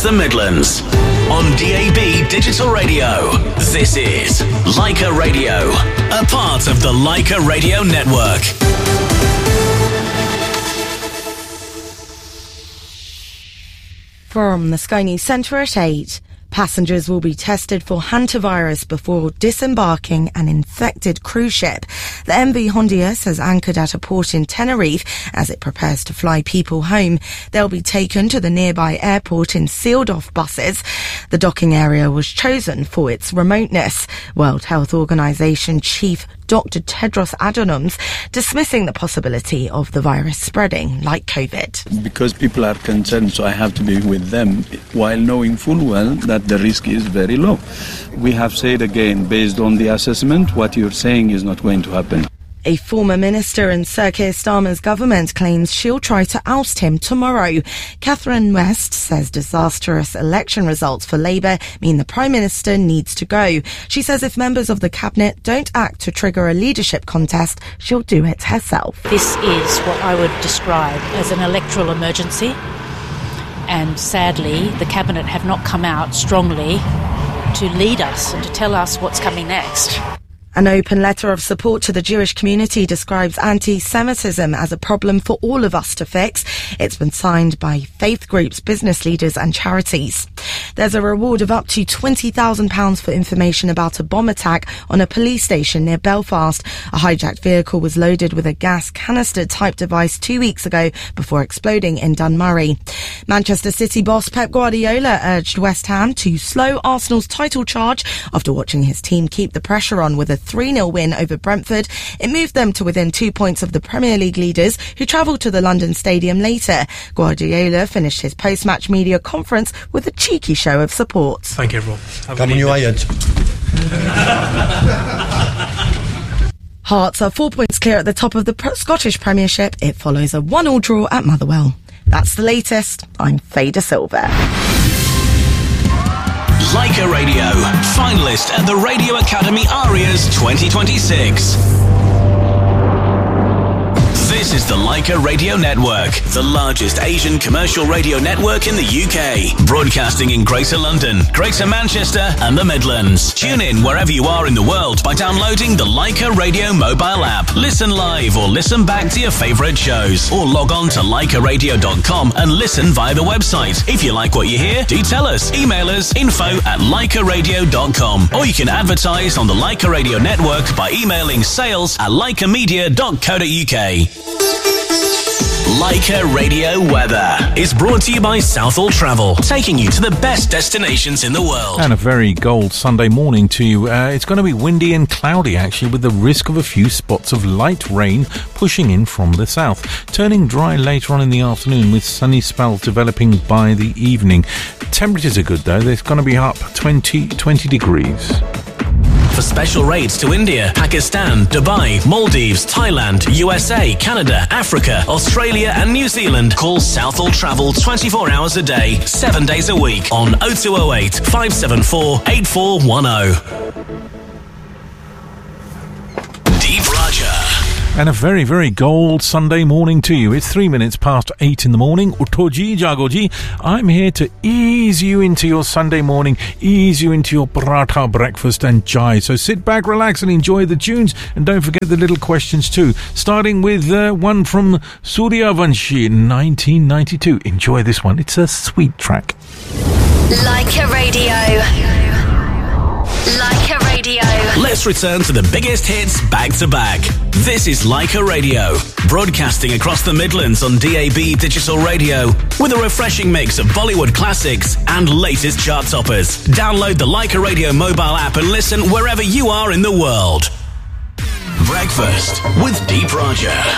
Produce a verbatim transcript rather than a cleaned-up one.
the Midlands. On D A B Digital Radio, this is Leica Radio, a part of the Leica Radio Network. From the Sky News Centre at eight. Passengers will be tested for hantavirus before disembarking an infected cruise ship. The M V Hondius has anchored at a port in Tenerife as it prepares to fly people home. They'll be taken to the nearby airport in sealed-off buses. The docking area was chosen for its remoteness. World Health Organization Chief Doctor Tedros Adhanom's dismissing the possibility of the virus spreading like COVID. Because people are concerned, so I have to be with them, while knowing full well that the risk is very low. We have said again, based on the assessment, what you're saying is not going to happen. A former minister in Sir Keir Starmer's government claims she'll try to oust him tomorrow. Catherine West says disastrous election results for Labour mean the Prime Minister needs to go. She says if members of the Cabinet don't act to trigger a leadership contest, she'll do it herself. This is what I would describe as an electoral emergency. And sadly, the Cabinet have not come out strongly to lead us and to tell us what's coming next. An open letter of support to the Jewish community describes anti-Semitism as a problem for all of us to fix. It's been signed by faith groups, business leaders and charities. There's a reward of up to twenty thousand pounds for information about a bomb attack on a police station near Belfast. A hijacked vehicle was loaded with a gas canister-type device two weeks ago before exploding in Dunmurry. Manchester City boss Pep Guardiola urged West Ham to slow Arsenal's title charge after watching his team keep the pressure on with a three nil win over Brentford. It moved them to within two points of the Premier League leaders, who travelled to the London Stadium later. Guardiola finished his post-match media conference with a cheeky show of support. Thank you, everyone. Come on, you hired. Hearts are four points clear at the top of the Scottish Premiership. It follows a one all draw at Motherwell. That's the latest. I'm Faye De Silva. Leica Radio, finalist at the Radio Academy Arias twenty twenty-six. This is the Leica Radio Network, the largest Asian commercial radio network in the U K. Broadcasting in Greater London, Greater Manchester and the Midlands. Tune in wherever you are in the world by downloading the Leica Radio mobile app. Listen live or listen back to your favourite shows. Or log on to leica radio dot com and listen via the website. If you like what you hear, do tell us. Email us info at leica radio dot com. Or you can advertise on the Leica Radio Network by emailing sales at leica media dot co dot uk. Leica Radio Weather is brought to you by Southall Travel, taking you to the best destinations in the world. And a very gold Sunday morning to you. Uh, it's going to be windy and cloudy, actually, with the risk of a few spots of light rain pushing in from the south. Turning dry later on in the afternoon with sunny spells developing by the evening. Temperatures are good, though. They're going to be up twenty, twenty degrees. For special rates to India, Pakistan, Dubai, Maldives, Thailand, U S A, Canada, Africa, Australia and New Zealand, call Southall Travel twenty-four hours a day, seven days a week on oh two oh eight, five seven four, eight four one oh. Deep Raja. And a very, very gold Sunday morning to you. It's three minutes past eight in the morning. Uthoji Jagoji. I'm here to ease you into your Sunday morning, ease you into your paratha breakfast and chai. So sit back, relax and enjoy the tunes. And don't forget the little questions too. Starting with uh, one from Suryavanshi in nineteen ninety-two. Enjoy this one. It's a sweet track. Leica Radio. Leica Radio. Let's return to the biggest hits back to back. This is Leica Radio, broadcasting across the Midlands on D A B Digital Radio with a refreshing mix of Bollywood classics and latest chart toppers. Download the Leica Radio mobile app and listen wherever you are in the world. Breakfast with Deep Raja.